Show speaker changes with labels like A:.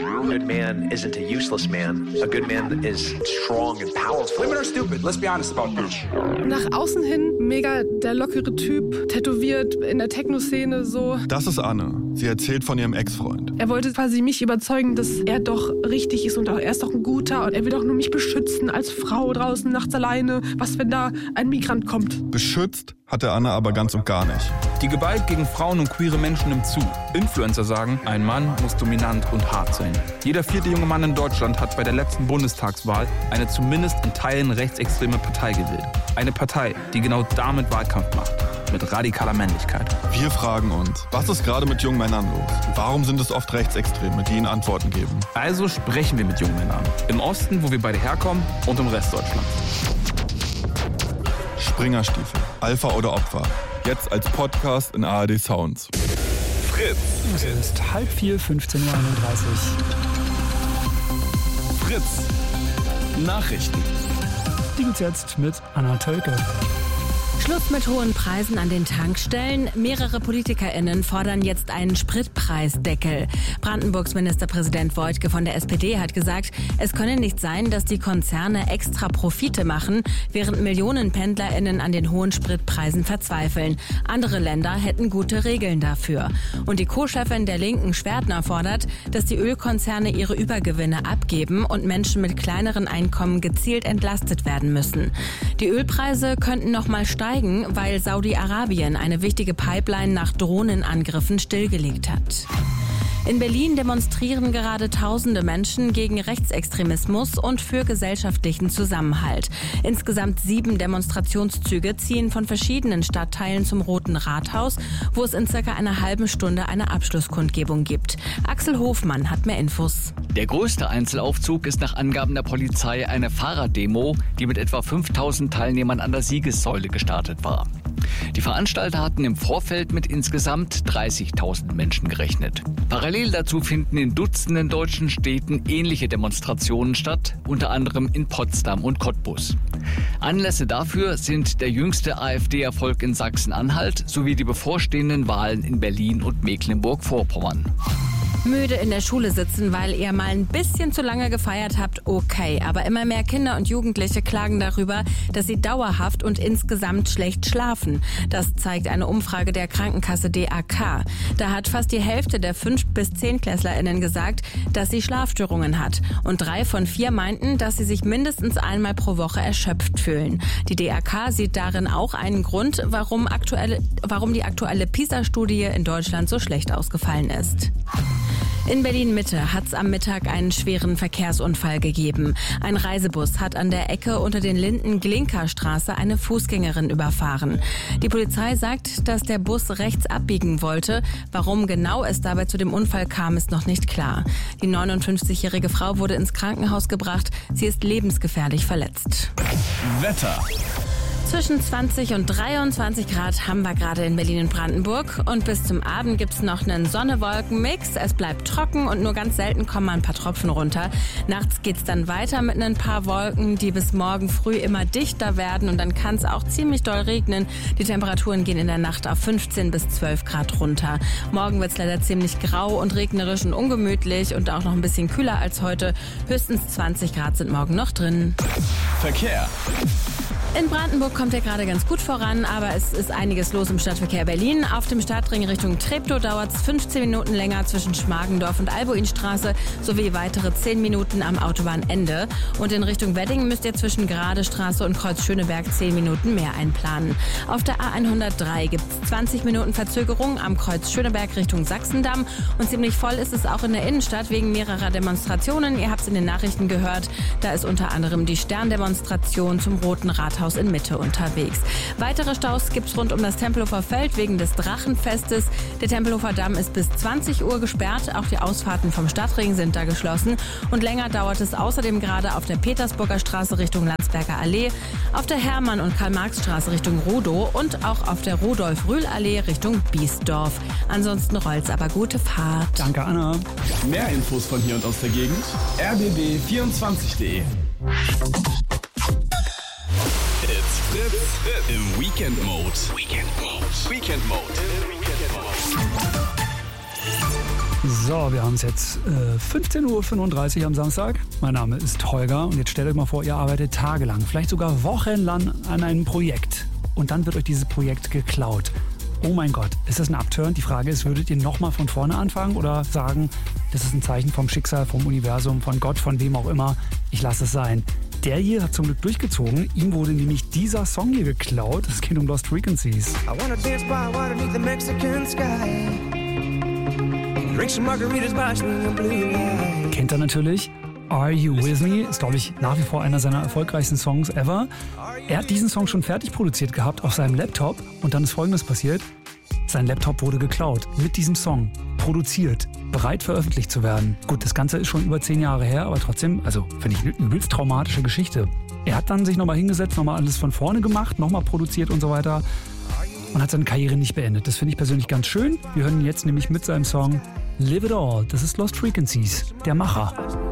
A: A good man isn't a useless man. A good man is strong and powerful.
B: Women are stupid, let's be honest about this.
C: Nach außen hin mega der lockere Typ, tätowiert in der Techno-Szene so.
D: Das ist Anne. Sie erzählt von ihrem Ex-Freund.
C: Er wollte quasi mich überzeugen, dass er doch richtig ist und auch, er ist doch ein Guter und er will doch nur mich beschützen als Frau draußen nachts alleine. Was, wenn da ein Migrant kommt?
D: Beschützt hat er Anne aber ganz und gar nicht.
E: Die Gewalt gegen Frauen und queere Menschen nimmt zu. Influencer sagen, ein Mann muss dominant und hart sein. Jeder 4. junge Mann in Deutschland hat bei der letzten Bundestagswahl eine zumindest in Teilen rechtsextreme Partei gewählt. Eine Partei, die genau damit Wahlkampf macht. Mit radikaler Männlichkeit.
D: Wir fragen uns, was ist gerade mit jungen Männern los? Warum sind es oft Rechtsextreme, die ihnen Antworten geben?
E: Also sprechen wir mit jungen Männern. Im Osten, wo wir beide herkommen, und im Rest Deutschlands.
D: Springerstiefel, Alpha oder Opfer. Jetzt als Podcast in ARD Sounds.
F: Fritz.
G: Es ist 3:30, 15:31 Uhr.
F: Fritz. Nachrichten.
G: Die gibt's jetzt mit Anna Tölke.
H: Schluss mit hohen Preisen an den Tankstellen. Mehrere PolitikerInnen fordern jetzt einen Spritpreisdeckel. Brandenburgs Ministerpräsident Woidke von der SPD hat gesagt, es könne nicht sein, dass die Konzerne extra Profite machen, während Millionen PendlerInnen an den hohen Spritpreisen verzweifeln. Andere Länder hätten gute Regeln dafür. Und die Co-Chefin der Linken, Schwertner, fordert, dass die Ölkonzerne ihre Übergewinne abgeben und Menschen mit kleineren Einkommen gezielt entlastet werden müssen. Die Ölpreise könnten noch mal steigen, weil Saudi-Arabien eine wichtige Pipeline nach Drohnenangriffen stillgelegt hat. In Berlin demonstrieren gerade tausende Menschen gegen Rechtsextremismus und für gesellschaftlichen Zusammenhalt. Insgesamt 7 Demonstrationszüge ziehen von verschiedenen Stadtteilen zum Roten Rathaus, wo es in circa einer halben Stunde eine Abschlusskundgebung gibt. Axel Hofmann hat mehr Infos.
I: Der größte Einzelaufzug ist nach Angaben der Polizei eine Fahrraddemo, die mit etwa 5000 Teilnehmern an der Siegessäule gestartet war. Die Veranstalter hatten im Vorfeld mit insgesamt 30.000 Menschen gerechnet. Parallel dazu finden in Dutzenden deutschen Städten ähnliche Demonstrationen statt, unter anderem in Potsdam und Cottbus. Anlässe dafür sind der jüngste AfD-Erfolg in Sachsen-Anhalt sowie die bevorstehenden Wahlen in Berlin und Mecklenburg-Vorpommern.
H: Müde in der Schule sitzen, weil ihr mal ein bisschen zu lange gefeiert habt, okay. Aber immer mehr Kinder und Jugendliche klagen darüber, dass sie dauerhaft und insgesamt schlecht schlafen. Das zeigt eine Umfrage der Krankenkasse DAK. Da hat fast die Hälfte der 5- bis 10-KlässlerInnen gesagt, dass sie Schlafstörungen hat. Und 3 von 4 meinten, dass sie sich mindestens einmal pro Woche erschöpft fühlen. Die DAK sieht darin auch einen Grund, warum die aktuelle PISA-Studie in Deutschland so schlecht ausgefallen ist. In Berlin-Mitte hat es am Mittag einen schweren Verkehrsunfall gegeben. Ein Reisebus hat an der Ecke unter den Linden-Glinka-Straße eine Fußgängerin überfahren. Die Polizei sagt, dass der Bus rechts abbiegen wollte. Warum genau es dabei zu dem Unfall kam, ist noch nicht klar. Die 59-jährige Frau wurde ins Krankenhaus gebracht. Sie ist lebensgefährlich verletzt.
F: Wetter.
H: Zwischen 20 und 23 Grad haben wir gerade in Berlin und Brandenburg. Und bis zum Abend gibt's noch einen Sonne-Wolken-Mix. Es bleibt trocken und nur ganz selten kommen mal ein paar Tropfen runter. Nachts geht's dann weiter mit ein paar Wolken, die bis morgen früh immer dichter werden. Und dann kann es auch ziemlich doll regnen. Die Temperaturen gehen in der Nacht auf 15 bis 12 Grad runter. Morgen wird's leider ziemlich grau und regnerisch und ungemütlich und auch noch ein bisschen kühler als heute. Höchstens 20 Grad sind morgen noch drin.
F: Verkehr.
H: In Brandenburg kommt er gerade ganz gut voran, aber es ist einiges los im Stadtverkehr Berlin. Auf dem Stadtring Richtung Treptow dauert es 15 Minuten länger zwischen Schmargendorf und Albuinstraße sowie weitere 10 Minuten am Autobahnende. Und in Richtung Wedding müsst ihr zwischen Gradestraße und Kreuz Schöneberg 10 Minuten mehr einplanen. Auf der A103 gibt es 20 Minuten Verzögerung am Kreuz Schöneberg Richtung Sachsendamm. Und ziemlich voll ist es auch in der Innenstadt wegen mehrerer Demonstrationen. Ihr habt es in den Nachrichten gehört. Da ist unter anderem die Sterndemonstration zum Roten Rathaus in Mitte unterwegs. Weitere Staus gibt's rund um das Tempelhofer Feld wegen des Drachenfestes. Der Tempelhofer Damm ist bis 20 Uhr gesperrt. Auch die Ausfahrten vom Stadtring sind da geschlossen. Und länger dauert es außerdem gerade auf der Petersburger Straße Richtung Landsberger Allee, auf der Hermann- und Karl-Marx-Straße Richtung Rudow und auch auf der Rudolf-Rühl-Allee Richtung Biesdorf. Ansonsten rollt's, aber gute Fahrt.
G: Danke, Anna.
F: Mehr Infos von hier und aus der Gegend. rbb24.de. It's Fritz im Weekend Mode. Weekend Mode.
G: So, wir haben es jetzt 15.35 Uhr am Samstag. Mein Name ist Holger und jetzt stellt euch mal vor, ihr arbeitet tagelang, vielleicht sogar wochenlang an einem Projekt und dann wird euch dieses Projekt geklaut. Oh mein Gott, ist das ein Upturn? Die Frage ist, würdet ihr nochmal von vorne anfangen oder sagen, das ist ein Zeichen vom Schicksal, vom Universum, von Gott, von wem auch immer, ich lasse es sein. Der hier hat zum Glück durchgezogen. Ihm wurde nämlich dieser Song hier geklaut. Es geht um Lost Frequencies. Kennt er natürlich. Are You With Me ist, glaube ich, nach wie vor einer seiner erfolgreichsten Songs ever. Er hat diesen Song schon fertig produziert gehabt auf seinem Laptop und dann ist Folgendes passiert. Sein Laptop wurde geklaut mit diesem Song, produziert, bereit veröffentlicht zu werden. Gut, das Ganze ist schon über 10 Jahre her, aber trotzdem, also finde ich eine übelst traumatische Geschichte. Er hat dann sich nochmal hingesetzt, nochmal alles von vorne gemacht, nochmal produziert und so weiter und hat seine Karriere nicht beendet. Das finde ich persönlich ganz schön. Wir hören ihn jetzt nämlich mit seinem Song Live It All. Das ist Lost Frequencies, der Macher.